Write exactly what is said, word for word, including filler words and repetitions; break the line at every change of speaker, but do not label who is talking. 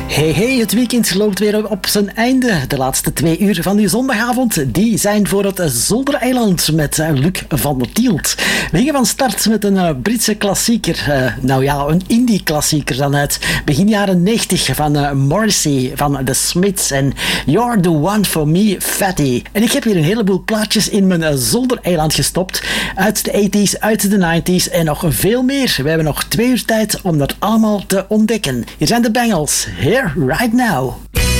Hey, hey, het weekend loopt weer op zijn einde. De laatste twee uur van uw zondagavond, die zijn voor het Zoldereiland met Luc van Tielt. We gingen van start met een uh, Britse klassieker. Uh, nou ja, een indie-klassieker dan uit begin jaren negentig van uh, Morrissey van The Smiths en You're the One for Me, Fatty. En ik heb hier een heleboel plaatjes in mijn uh, Zoldereiland gestopt. Uit de tachtiger, uit de negentiger en nog veel meer. We hebben nog twee uur tijd om dat allemaal te ontdekken. Hier zijn de Bangles. Here, right now.